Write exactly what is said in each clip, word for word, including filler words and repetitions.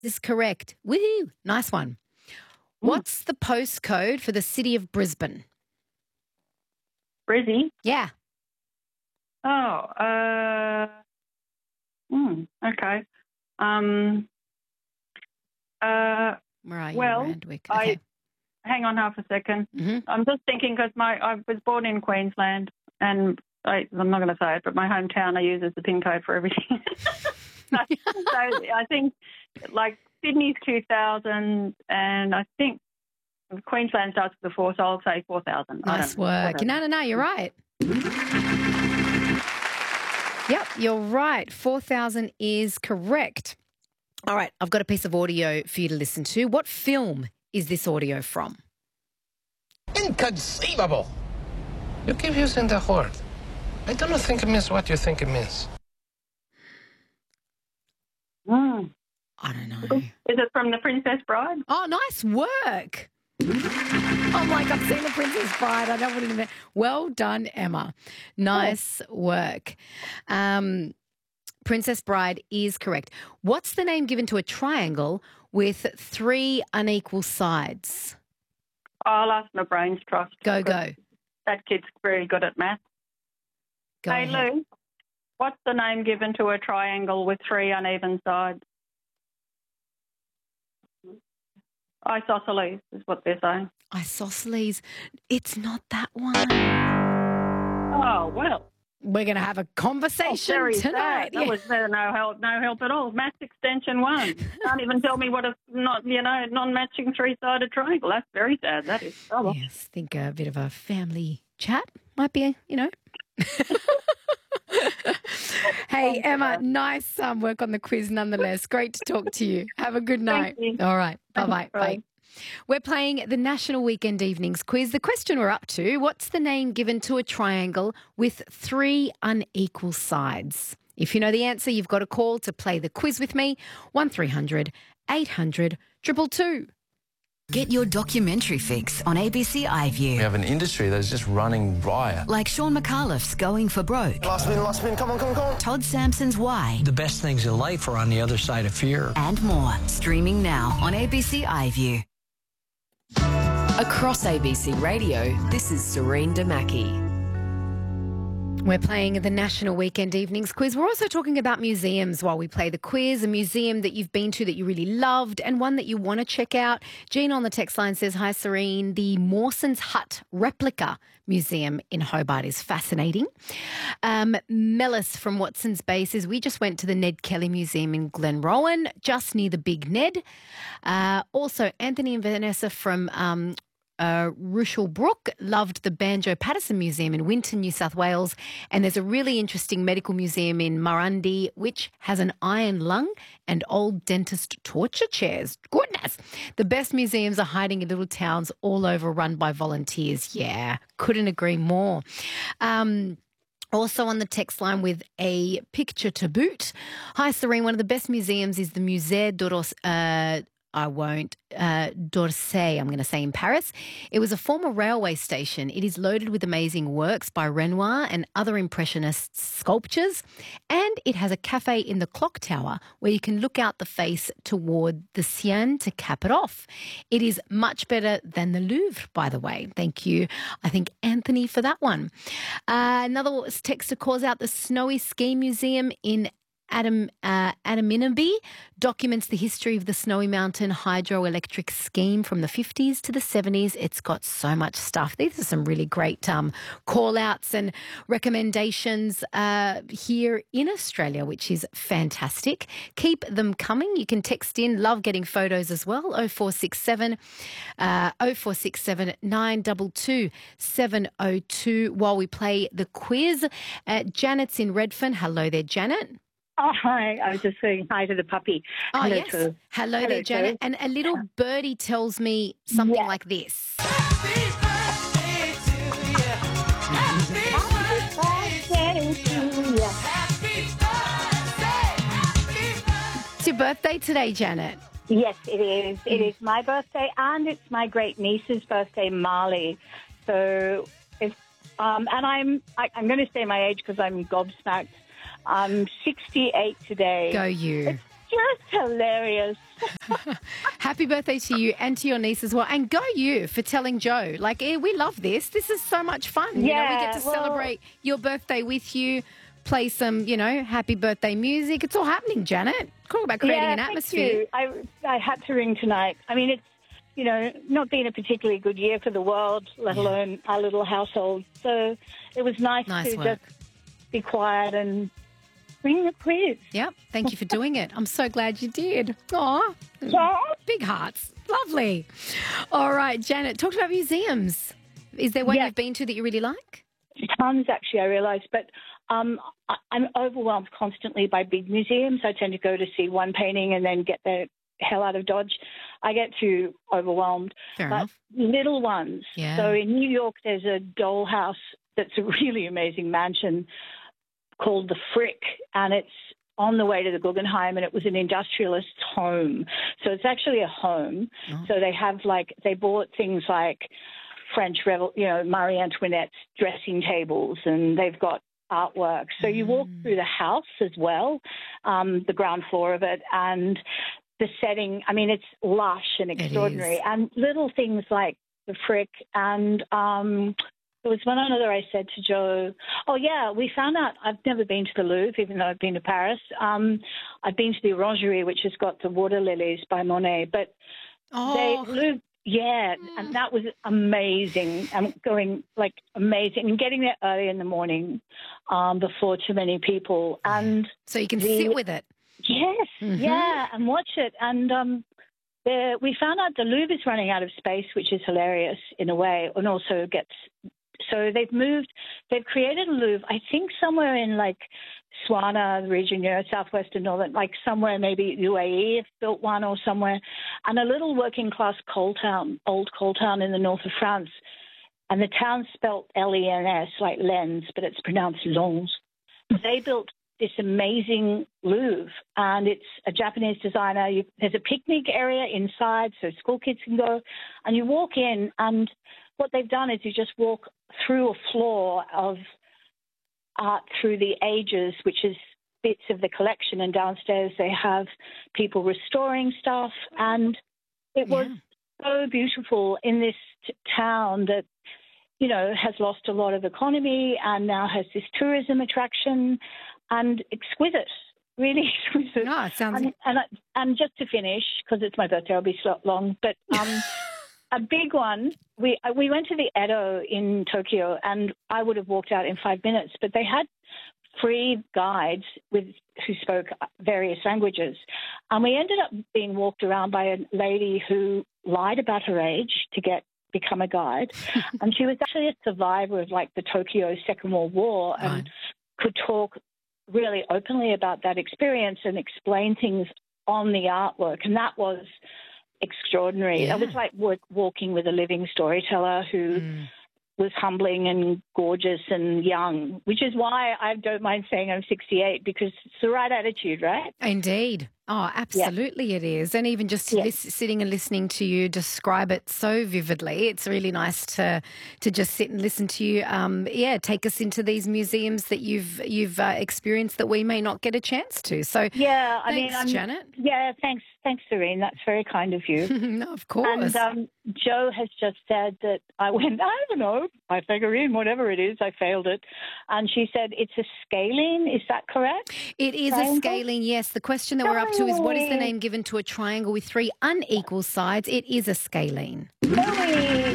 is correct. Woohoo! Nice one. What's the postcode for the city of Brisbane? Brizzy. Yeah. Oh, uh, mm, okay. Um, uh, Where are you, well, Randwick? I Okay. hang on half a second. Mm-hmm. I'm just thinking because my I was born in Queensland, and I, I'm not going to say it, but my hometown I use as the pin code for everything. so, so I think like Sydney's two thousand, and I think Queensland starts with the four, so I'll say four thousand. Nice work. No, no, no, you're right. Yep, you're right. four thousand is correct. All right, I've got a piece of audio for you to listen to. What film is this audio from? Inconceivable. You keep using the word. I don't think it means what you think it means. Mm. I don't know. Is it from The Princess Bride? Oh, nice work. I'm like, I've seen The Princess Bride. I know what it meant. Well done, Emma. Nice work. Um, Princess Bride is correct. What's the name given to a triangle with three unequal sides? I'll ask my brains trust. Go, go. That kid's very good at math. Go hey, ahead. Lou, what's the name given to a triangle with three uneven sides? Isosceles is what they're saying. Isosceles. It's not that one. Oh, well. We're going to have a conversation Oh, very tonight. sad. That was uh, no help, no help at all. Maths extension one. Can't even tell me what a not, you know, non-matching three-sided triangle. That's very sad. That is. Oh, well. Yes, think a bit of a family chat might be, you know. Hey, Emma, nice um, work on the quiz nonetheless. Great to talk to you. Have a good night. Thank you. All right. Bye-bye. Bye. Bye. We're playing the National Weekend Evenings quiz. The question we're up to, what's the name given to a triangle with three unequal sides? If you know the answer, you've got a call to play the quiz with me, one three hundred eight hundred two two two. Get your documentary fix on A B C We iView. have an industry that is just running riot. Like Sean McAuliffe's Going for Broke, Last spin, last spin, come on, come on, come on. Todd Sampson's Why, The best things in life are on the other side of fear. and more. Streaming now on A B C iView. Across A B C Radio, this is Serene Damaki. We're playing the National Weekend Evenings quiz. We're also talking about museums while we play the quiz, a museum that you've been to that you really loved and one that you want to check out. Jean on the text line says, hi, Serene, the Mawson's Hut replica museum in Hobart is fascinating. Um, Mellis from Watson's Bay says, we just went to the Ned Kelly Museum in Glenrowan, just near the Big Ned. Uh, also, Anthony and Vanessa from um, Uh, Rushall Brook loved the Banjo Patterson Museum in Winton, New South Wales, and there's a really interesting medical museum in Murundi which has an iron lung and old dentist torture chairs. Goodness! The best museums are hiding in little towns all over run by volunteers. Yeah, couldn't agree more. Um, Also on the text line with a picture to boot. Hi, Serene. One of the best museums is the Musée d'Orsay. Uh, I won't, uh, d'Orsay, I'm going to say in Paris. It was a former railway station. It is loaded with amazing works by Renoir and other Impressionist sculptures. And it has a cafe in the clock tower where you can look out the face toward the Seine to cap it off. It is much better than the Louvre, by the way. Thank you, I think, Anthony, for that one. Uh, another texter calls out the Snowy Ski Museum in Adam, uh, Adaminaby documents the history of the Snowy Mountain hydroelectric scheme from the fifties to the seventies. It's got so much stuff. These are some really great um, call-outs and recommendations uh, here in Australia, which is fantastic. Keep them coming. You can text in. Love getting photos as well. oh four six seven, uh, oh four six seven nine two two seven oh two while we play the quiz. Uh, Janet's in Redfern. Hello there, Janet. Oh, hi. I was just saying hi to the puppy. Oh, Hello, yes. True. Hello, Hello, there, Janet. True. And a little birdie tells me something Yeah. like this. It's your birthday today, Janet. Yes, it is. It is my birthday, and it's my great niece's birthday, Marley. So, it's, um, and I'm I, I'm going to say my age because I'm gobsmacked. I'm sixty-eight today. Go you. It's just hilarious. Happy birthday to you and to your niece as well. And go you for telling Joe. Like, eh, we love this. This is so much fun. You know, we Yeah, get to well- celebrate your birthday with you, play some, you know, happy birthday music. It's all happening, Janet. Talk about creating yeah, an thank atmosphere. you. I, I had to ring tonight. I mean, it's, you know, not been a particularly good year for the world, let alone our little household. So it was nice, Nice to work. just be quiet and ring the quiz. Yep. Thank you for doing it. I'm so glad you did. Aw. Yeah. Big hearts. Lovely. All right, Janet, talk about museums. Is there one Yeah. you've been to that you really like? Tons, actually, I realise. But um, I, I'm overwhelmed constantly by big museums. I tend to go to see one painting and then get the hell out of Dodge. I get too overwhelmed. Fair but enough. little ones. Yeah. So in New York, there's a dollhouse that's a really amazing mansion called the Frick, and it's on the way to the Guggenheim, and it was an industrialist's home. So it's actually a home. Oh. So they have, like, they bought things like French, Revol- you know, Marie Antoinette's dressing tables, and they've got artwork. So you walk Mm. through the house as well, um, the ground floor of it, and the setting, I mean, it's lush and It extraordinary. is. And little things like the Frick and um, there was one another I said to Joe, oh, yeah, we found out, I've never been to the Louvre, even though I've been to Paris. Um, I've been to the Orangerie, which has got the water lilies by Monet. But Oh, they, Louvre, yeah, and that was amazing. I'm going, like, amazing. And getting there early in the morning um, before too many people. And so you can the- sit with it. yes, Mhm. yeah, and watch it. And um, the, we found out the Louvre is running out of space, which is hilarious in a way, and also gets. So they've moved, they've created a Louvre, I think somewhere in like Swana region, you know, southwestern northern, like somewhere maybe U A E have built one or somewhere, and a little working class coal town, old coal town in the north of France. And the town's spelt L E N S, like lens, but it's pronounced Lens. They built this amazing Louvre, and it's a Japanese designer. You, there's a picnic area inside, so school kids can go, and you walk in, and what they've done is you just walk through a floor of art through the ages, which is bits of the collection, and downstairs they have people restoring stuff, and it was so beautiful in this t- town that, you know, has lost a lot of economy and now has this tourism attraction, and exquisite, really exquisite. No, it sounds. And, and, I- and just to finish, because it's my birthday, I'll be so long, but um, a big one, we we went to the Edo in Tokyo, and I would have walked out in five minutes, but they had free guides with who spoke various languages. And we ended up being walked around by a lady who lied about her age to get become a guide. And she was actually a survivor of, like, the Tokyo Second World War and Right. could talk really openly about that experience and explain things on the artwork. And that was extraordinary. Yeah. It was like wa- walking with a living storyteller who Mm. was humbling and gorgeous and young, which is why I don't mind saying I'm sixty-eight, because it's the right attitude, right? Indeed. Oh, absolutely it is. And even just Yeah. lis- sitting and listening to you describe it so vividly, it's really nice to to just sit and listen to you. Um, yeah, take us into these museums that you've you've uh, experienced that we may not get a chance to. So Yeah, I mean, thanks, I'm, Janet. yeah, thanks, thanks, Serene. That's very kind of you. No, of course. And um, Joe has just said that I went, I don't know, Pythagorean, whatever it is, I failed it. And she said it's a scalene. Is that correct? It is a Triangle? scaling, yes. The question that we're up to is what is the Yay. name given to a triangle with three unequal sides? It is a scalene. Really?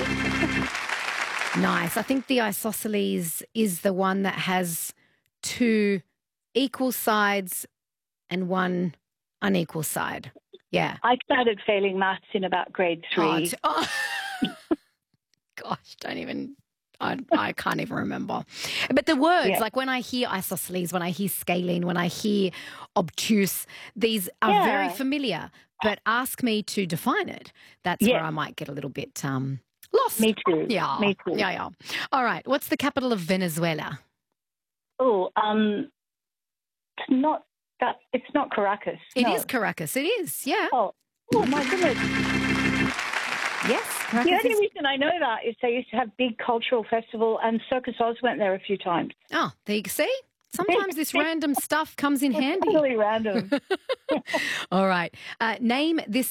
Nice. I think the isosceles is the one that has two equal sides and one unequal side. Yeah. I started failing maths in about grade three. Oh, t- oh. Gosh, don't even. I, I can't even remember. But the words, Yeah. like when I hear isosceles, when I hear scalene, when I hear obtuse, these are Yeah. very familiar. But ask me to define it. That's Yeah. where I might get a little bit um, lost. Me too. Yeah. Me too. Yeah, yeah. All right. What's the capital of Venezuela? Oh, um, it's not that. It's not Caracas. It no. is Caracas. It is. Yeah. Oh, oh my goodness. Yes. The Caracas only is. reason I know that is they used to have big cultural festival, and Circus Oz went there a few times. Oh, there you see. Sometimes this random stuff comes in handy. Totally random. All right. Uh, name this